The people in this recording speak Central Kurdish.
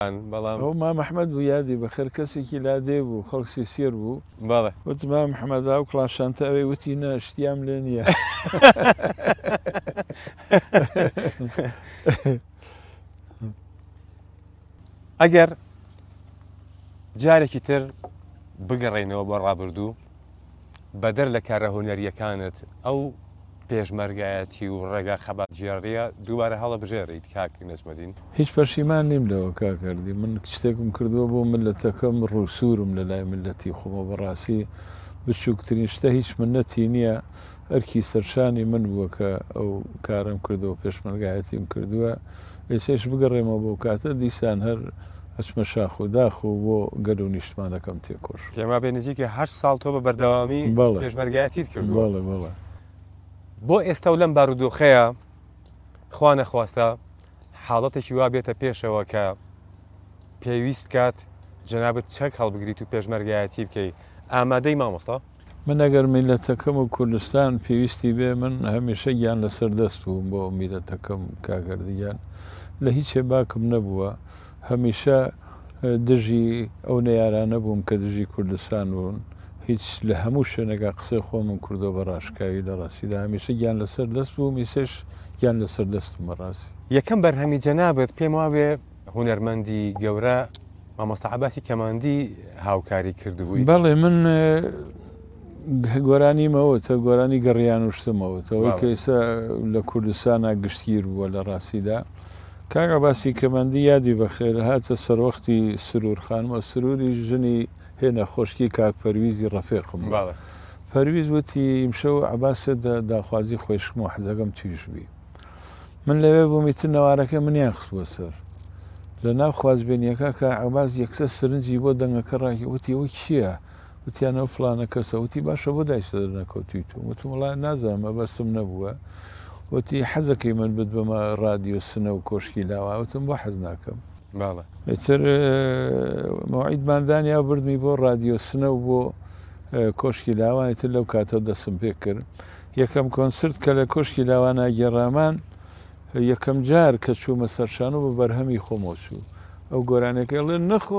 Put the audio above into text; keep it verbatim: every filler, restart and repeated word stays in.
بەڵام ئەو مام محەممەد بوو یادی بەخێر کەسێکی لادێ بوو خەڵکی سێر بوو بەڵێ وت مام محەممەدا و کڵاشانتە ئەوەی وتی نە شتیام لێ نییە ئەگەر جارێکی تر بگەڕێنەوە بۆ ڕابردوو بەدەر لە کارە هونەریەکانت ئەو پێشمەرگایەتی و ڕێگا خەباتژێڕیە دووبارە هەڵە بژێڕیت کاک نەجمەدین هیچ پەشیمان نیم لەوە کاکردی من شتێکم کردووە بۆ ملەتەکەم ڕووسورم لە لای ملەتی خۆمە بەڕاستی بچووکترین شتە هیچ منەتی نییە ئەرکی سەرشانی من بووە کە ئەو کارم کردەوە پێشمەرگایەتیم کردووە ئێسێش بگەڕێمەوە بۆ کاتە دیسان هەر ئەچمە شاخ و داخ و بۆ گەل و نیشتمانەکەم تێکۆش پێما بێ نزیکە هەر ساڵ تۆ بە بەردەوامی پێشمەرگایەتیت کردووە بەڵێ بەڵێ بۆ ئێستا و لەم بارودۆخەیە خوا نەخواستە حاڵەتێکی وا بێتە پێشەوە کە پێویست بکات جەنابەت چەک هەڵبگریت و پێشمەرگایەتی بکەیت ئامادەی مامۆستا من ئەگەر میلەتەکەم و کوردستان پێویستی بێ من هەمیشە گیان لەسەر دەست بووم بۆ میلەتەکەم کاگەردیان لە هیچێ باکم نەبووە هەمیشە دژی ئەو نەیارانە بووم کە دژی کوردستان بوون هیچ لە هەموو شوێنەکە قسەی خۆمم کردو بە ڕاشکاوی لە ڕاستیدا هەمیشە گیان لەسەر دەست بوو میسێش گیان لەسەر دەستم بەڕاستی یەکەم بەرهەمی جەنابەت پێم وابێ هونەرمەندی گەورە مامۆستا عەباسی کەماندی هاوکاری کردبووی بەڵێ من گۆرانیمەوەتە گۆرانی گەڕیان وشتمەوەتەوەی کە ئێستا لە کوردستانە گشتگیر بووە لە ڕاستیدا کاک عەباسی کەماندی یادی بەخێر هاتە سەروەختی سرور خانمە سروری ژنی هێنە خۆشکی کاک پەرویزی ڕەفیقم پەرویز وتی ئیمشەو عەباسە داخوازی خۆشکم و حەزەکەم تویشبی من لەوێ بوومیتر نەوارەکە منیان خستووە سەر لە ناو خوازبێنیەکە کە عەباس یەکسەر سرنجی بۆ دەنگەکە ڕاکی وتی ئەوە کییە وتیانەوە فڵانە کەسە وتی باشە بۆ دایسە دەرنەکەوتویت و وتم وڵای نازانم ئەبەستم نەبووە وتی حەزەکەی من بت بەمە رادیۆ سنە و کۆشکی لاوە وتم بۆ حەز ناکەم ئێتر مەوعیدماندانیا بردمی بۆ رادیۆ سنە و بۆ کۆشکی لاوانی تر لەو کاتەوە دەسم پێ کرد یەکەم کۆنسرت کە لە کۆشکی لاوانە گێڕامان یەکەم جار کە چوومە سەرشان و بە بەرهەمی خۆمەوە چوو ئەو گۆرانەکە لێ نەخۆ